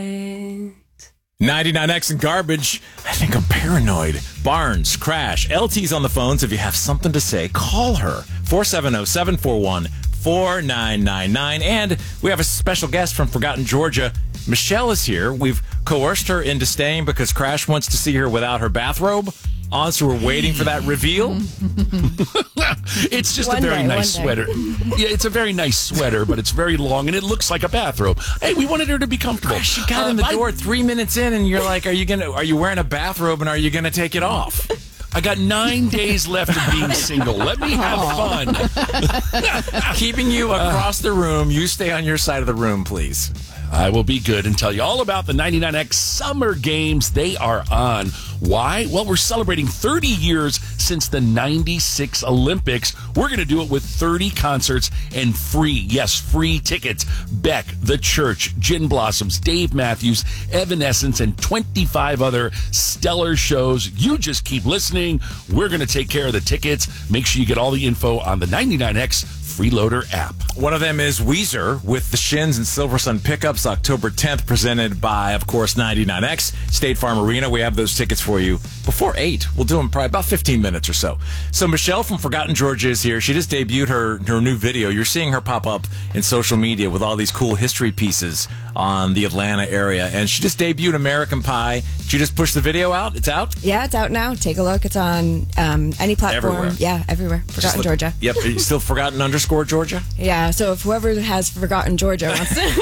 99X and Garbage. I think I'm paranoid. Barnes, Crash, LT's on the phones. If you have something to say, call her. 470-741-4999. And we have a special guest from Forgotten Georgia. Michelle is here. We've coerced her into staying because Crash wants to see her without her bathrobe on, so we're waiting for that reveal. It's just a very nice sweater. Yeah, it's a very nice sweater, but it's very long, and it looks like a bathrobe. Hey, we wanted her to be comfortable. She got in the door 3 minutes in, and you're like, are you wearing a bathrobe, and are you going to take it off? I got 9 days left of being single. Let me have fun. Keeping you across the room. You stay on your side of the room, please. I will be good and tell you all about the 99X Summer Games. They are on. Why? Well, we're celebrating 30 years since the 96 Olympics. We're going to do it with 30 concerts and free tickets. Beck, The Church, Gin Blossoms, Dave Matthews, Evanescence, and 25 other stellar shows. You just keep listening. We're going to take care of the tickets. Make sure you get all the info on the 99X Freeloader app. One of them is Weezer with the Shins and Silver Sun Pickups, October 10th, presented by, of course, 99X, State Farm Arena. We have those tickets for you before 8. We'll do them probably about 15 minutes or so. So Michelle from Forgotten Georgia is here. She just debuted her new video. You're seeing her pop up in social media with all these cool history pieces on the Atlanta area. And she just debuted American Pie. Did you just push the video out? It's out? Yeah, it's out now. Take a look. It's on any platform. Everywhere. Yeah, everywhere. Forgotten Georgia. Yep. Are you still Forgotten_Georgia? Yeah, so if whoever has Forgotten Georgia wants to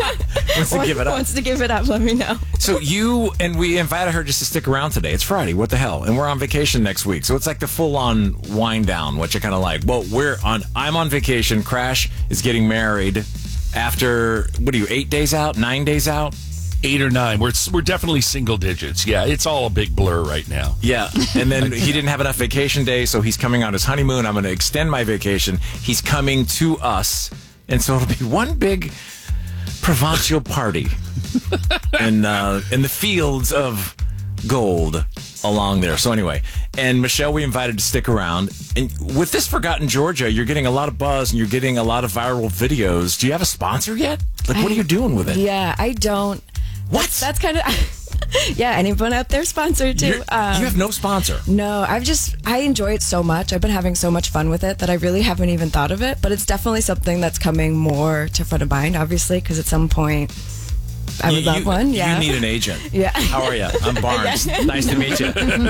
give it up, let me know. So we invited her just to stick around today. It's Friday. What the hell? And we're on vacation next week. So it's like the full-on wind down, which I kind of like. Well, I'm on vacation. Crash is getting married after, 8 days out? 9 days out? 8 or 9. We're definitely single digits. Yeah, it's all a big blur right now. Yeah, and then he didn't have enough vacation days, so he's coming on his honeymoon. I'm going to extend my vacation. He's coming to us, and so it'll be one big provincial party in the fields of gold along there. So anyway, and Michelle, we invited to stick around. And with this Forgotten Georgia, you're getting a lot of buzz, and you're getting a lot of viral videos. Do you have a sponsor yet? Like, what are you doing with it? Yeah, I don't. What? That's kind of... Yeah, anyone out there sponsored too. You have no sponsor. No, I enjoy it so much. I've been having so much fun with it that I really haven't even thought of it. But it's definitely something that's coming more to front of mind, obviously, because at some point I would love one. Yeah, you need an agent. Yeah. How are you? I'm Barnes. Nice to meet you.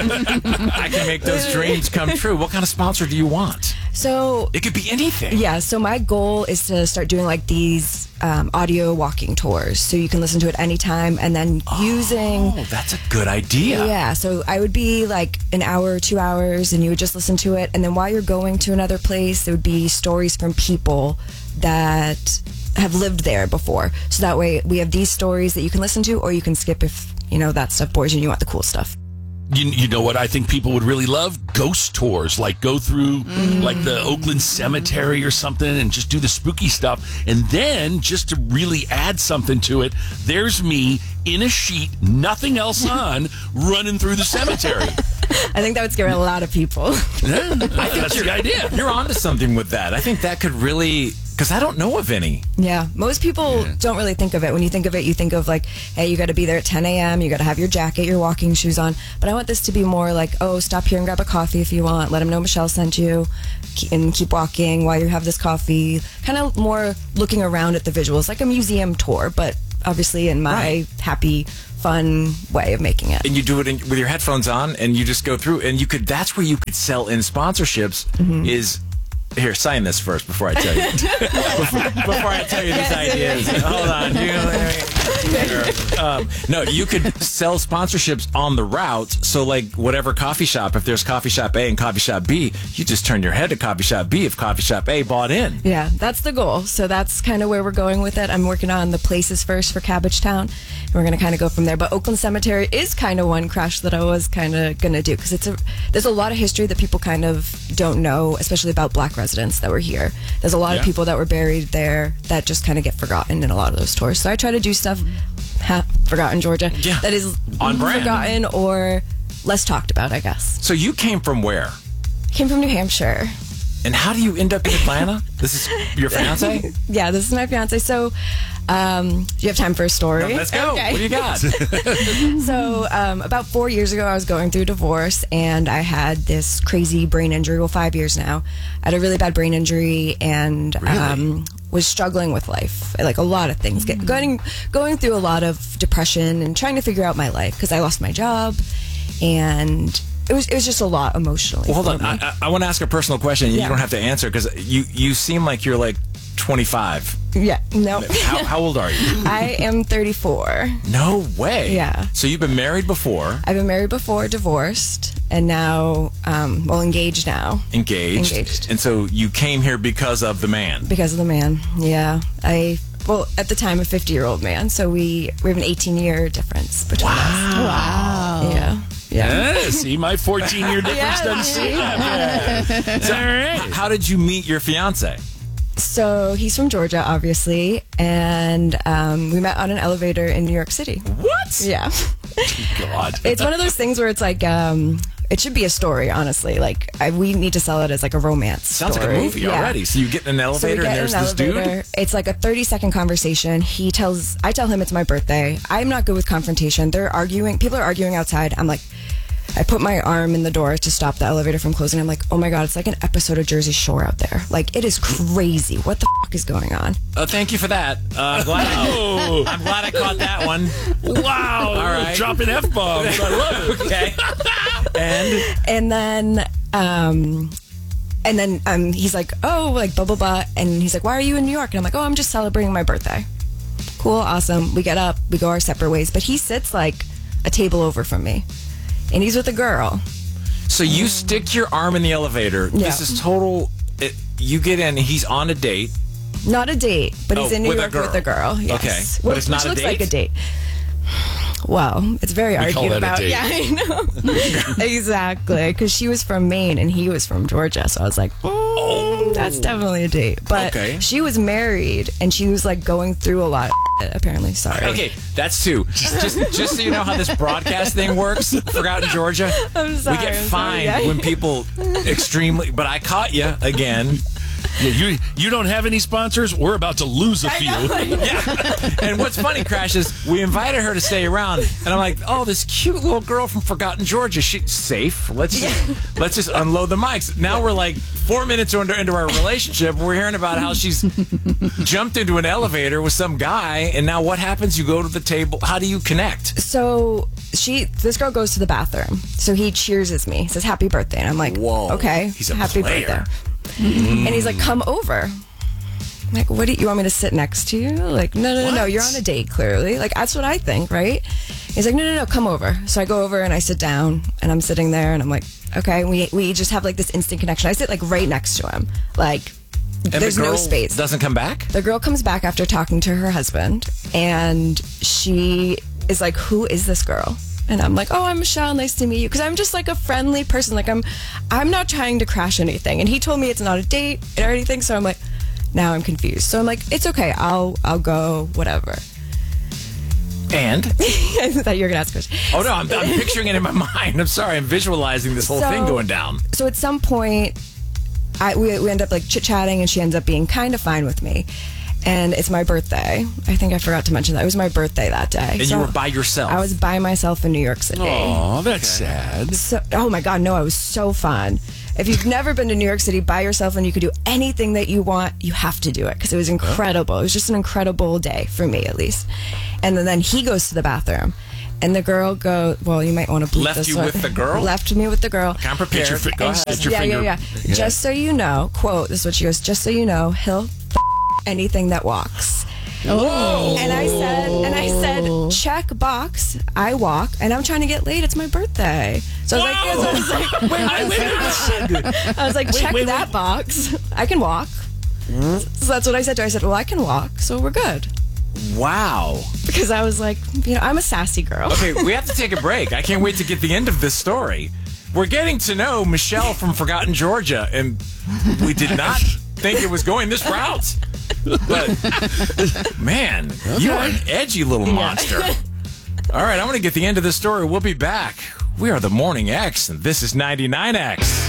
I can make those dreams come true. What kind of sponsor do you want? So it could be anything. Yeah. So my goal is to start doing like these audio walking tours, so you can listen to it anytime, and then using. Oh, that's a good idea. Yeah. So I would be like an hour, 2 hours, and you would just listen to it, and then while you're going to another place, there would be stories from people that have lived there before. So that way we have these stories that you can listen to, or you can skip if, that stuff bores you and you want the cool stuff. You know what I think people would really love? Ghost tours. Like go through like the Oakland Cemetery or something and just do the spooky stuff. And then just to really add something to it, there's me in a sheet, nothing else on, running through the cemetery. I think that would scare a lot of people. Yeah, I think that's the idea. You're onto something with that. I think that could really... Because I don't know of any. Yeah. Most people don't really think of it. When you think of it, you think of like, hey, you got to be there at 10 a.m. You got to have your jacket, your walking shoes on. But I want this to be more like, oh, stop here and grab a coffee if you want. Let them know Michelle sent you. And keep walking while you have this coffee. Kind of more looking around at the visuals. Like a museum tour, but obviously in my happy, fun way of making it. And you do it with your headphones on, and you just go through. And that's where you could sell in sponsorships is... Here, sign this first before I tell you. before I tell you these ideas. Hold on. No, you could sell sponsorships on the route. So, like, whatever coffee shop, if there's coffee shop A and coffee shop B, you just turn your head to coffee shop B if coffee shop A bought in. Yeah, that's the goal. So that's kind of where we're going with it. I'm working on the places first for Cabbagetown, and we're going to kind of go from there. But Oakland Cemetery is kind of one, Crash, that I was kind of going to do, because there's a lot of history that people kind of don't know, especially about Black residents that were here. There's a lot of people that were buried there that just kind of get forgotten in a lot of those tours. So I try to do stuff, Forgotten Georgia, that is on brand, forgotten or less talked about, I guess. So you came from where? I came from New Hampshire. And how do you end up in Atlanta? This is your fiance? Yeah, this is my fiance. So, do you have time for a story? Let's go. Okay. What do you got? So, about 4 years ago, I was going through divorce, and I had this crazy brain injury. Well, 5 years now. I had a really bad brain injury, and was struggling with life, like a lot of things, going through a lot of depression and trying to figure out my life because I lost my job, and it was just a lot emotionally. Well, hold for on. me. I want to ask a personal question. Yeah. You don't have to answer because you seem like you're like 25. Yeah, no. How old are you? I am 34. No way. Yeah. So you've been married before. I've been married before, divorced, and now, engaged now. Engaged. And so you came here because of the man. Because of the man, yeah. At the time, a 50-year-old man, so we have an 18-year difference between us. Wow. Yeah. Yeah, see, my 14-year difference Yeah, doesn't seem that bad. It's all right. How did you meet your fiance? So he's from Georgia, obviously, and we met on an elevator in New York City. What? Yeah. God. It's one of those things where it's like, it should be a story, honestly. Like, we need to sell it as like a romance Sounds story. like a movie Yeah. already. So you get in an So we elevator get and in there's an this elevator. dude. It's like a 30-second conversation. I tell him it's my birthday. I'm not good with confrontation. They're arguing. People are arguing outside. I'm like, I put my arm in the door to stop the elevator from closing. I'm like, oh my God, it's like an episode of Jersey Shore out there. Like, it is crazy. What the fuck is going on? Thank you for that. I'm glad I caught that one. Wow. All right. Dropping F-bombs. I love it. Okay. And then he's like, oh, like blah, blah, blah. And he's like, why are you in New York? And I'm like, oh, I'm just celebrating my birthday. Cool, awesome. We get up, we go our separate ways. But he sits like a table over from me. And he's with a girl. So you stick your arm in the elevator. Yeah. This is total. You get in. He's on a date. Not a date, but he's in New with a York girl. with a girl. Yes. Okay, but it's not which a looks like a date? date. Well, it's very call argued that a about. date. Yeah, I know. Exactly, because she was from Maine and he was from Georgia, so I was like, that's definitely a date. But Okay. she was married and she was like going through a lot. Apparently, sorry. Okay, that's two. Just so you know how this broadcast thing works, Forgotten Georgia. I'm sorry, We get I'm sorry, fined yeah. when people extremely. But I caught you again. Yeah, you don't have any sponsors? We're about to lose a few. Yeah. And what's funny, Crash, is we invited her to stay around, and I'm like, oh, this cute little girl from Forgotten Georgia, she's safe. Let's just unload the mics. Now we're like 4 minutes into our relationship. We're hearing about how she's jumped into an elevator with some guy, and now what happens? You go to the table. How do you connect? So this girl goes to the bathroom. So he cheers me, says happy birthday, and I'm like, Whoa, okay, he's a happy player. birthday. And he's like, come over. I'm like, what do you want me to sit next to you? Like, no, you're on a date, clearly. Like, that's what I think, right? He's like, no, come over. So I go over and I sit down and I'm sitting there and I'm like, okay, we just have like this instant connection. I sit like right next to him. Like, And there's the girl no space. Doesn't come back? The girl comes back after talking to her husband, and she is like, who is this girl? And I'm like, oh, I'm Michelle. Nice to meet you. Because I'm just like a friendly person. Like, I'm not trying to crash anything. And he told me it's not a date or anything. So I'm like, now I'm confused. So I'm like, it's okay. I'll go, whatever. And? I thought you were going to ask a question. Oh, no, I'm picturing it in my mind. I'm sorry. I'm visualizing this whole thing going down. So at some point, we end up like chit-chatting, and she ends up being kind of fine with me. And it's my birthday. I think I forgot to mention that. It was my birthday that day. And you were by yourself? I was by myself in New York City. Oh, that's sad. So, oh my God, no, it was so fun. If you've never been to New York City by yourself and you could do anything that you want, you have to do it because it was incredible. It was just an incredible day for me, at least. And then he goes to the bathroom. And the girl well, you might want to bleep Left this you one. with the girl? Left me with the girl. I'm prepared. Go ahead. Get your finger. Yeah. Just so you know, quote, this is what she goes, just so you know, he'll anything that walks. Oh. And I said, check box. I walk, and I'm trying to get laid. It's my birthday. So I was like, check that box. I can walk. So that's what I said to her. I said, well, I can walk, so we're good. Wow. Because I was like, I'm a sassy girl. Okay, we have to take a break. I can't wait to get the end of this story. We're getting to know Michelle from Forgotten Georgia, and we did not think it was going this route. But, man, you are an edgy little monster. All right, I'm going to get the end of this story. We'll be back. We are the Morning X, and this is 99X.